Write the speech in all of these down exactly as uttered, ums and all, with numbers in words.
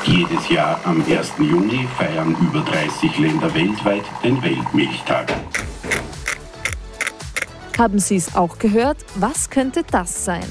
Jedes Jahr am ersten Juni feiern über dreißig Länder weltweit den Weltmilchtag. Haben Sie es auch gehört? Was könnte das sein?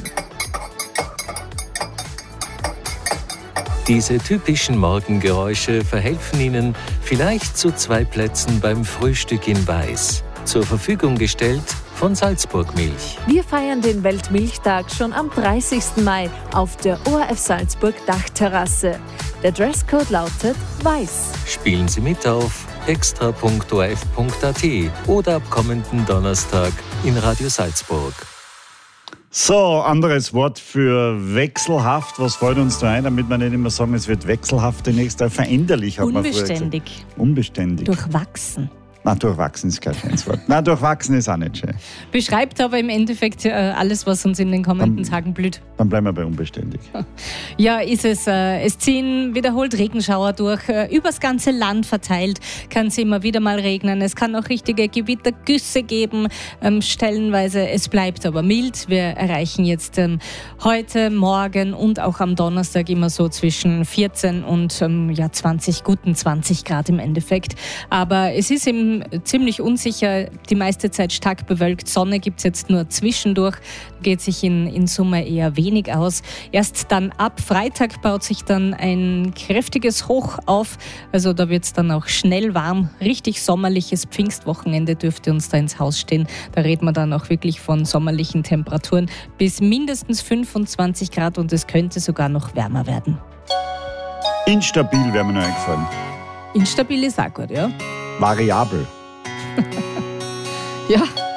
Diese typischen Morgengeräusche verhelfen Ihnen vielleicht zu zwei Plätzen beim Frühstück in Weiß. Zur Verfügung gestellt von Salzburg Milch. Wir feiern den Weltmilchtag schon am dreißigsten Mai auf der O R F Salzburg Dachterrasse. Der Dresscode lautet Weiß. Spielen Sie mit auf extra punkt o r f punkt a t oder ab kommenden Donnerstag in Radio Salzburg. So, anderes Wort für wechselhaft. Was fällt uns da ein, damit wir nicht immer sagen, es wird wechselhaft demnächst, auch veränderlich. Hat man früher gesagt. Unbeständig. Unbeständig. Durchwachsen. Nein, durchwachsen ist kein schönes Wort. Nein, durchwachsen ist auch nicht schön. Beschreibt aber im Endeffekt äh, alles, was uns in den kommenden Dann- Tagen blüht. Dann bleiben wir bei unbeständig. Ja, ist es. Äh, es ziehen wiederholt Regenschauer durch. Äh, übers ganze Land verteilt kann es immer wieder mal regnen. Es kann auch richtige Gewittergüsse geben, ähm, stellenweise. Es bleibt aber mild. Wir erreichen jetzt ähm, heute, morgen und auch am Donnerstag immer so zwischen vierzehn und ähm, ja, zwanzig, guten zwanzig Grad im Endeffekt. Aber es ist eben ziemlich unsicher, die meiste Zeit stark bewölkt. Sonne gibt es jetzt nur zwischendurch, geht sich in, in Summe eher wenig aus. Erst dann ab Freitag baut sich dann ein kräftiges Hoch auf. Also da wird es dann auch schnell warm. Richtig sommerliches Pfingstwochenende dürfte uns da ins Haus stehen. Da reden wir dann auch wirklich von sommerlichen Temperaturen bis mindestens fünfundzwanzig Grad und es könnte sogar noch wärmer werden. Instabil wäre mir noch eingefallen. Instabil ist auch gut, ja? Variabel. Ja.